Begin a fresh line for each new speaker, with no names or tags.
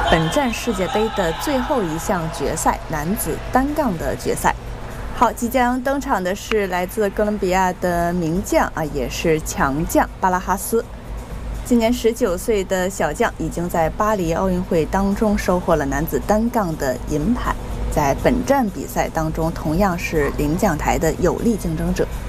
本站世界杯的最后一项决赛，男子单杠的决赛。好，即将登场的是来自哥伦比亚的名将也是强将巴拉哈斯。今年19岁的小将已经在巴黎奥运会当中收获了男子单杠的银牌，在本站比赛当中同样是领奖台的有力竞争者。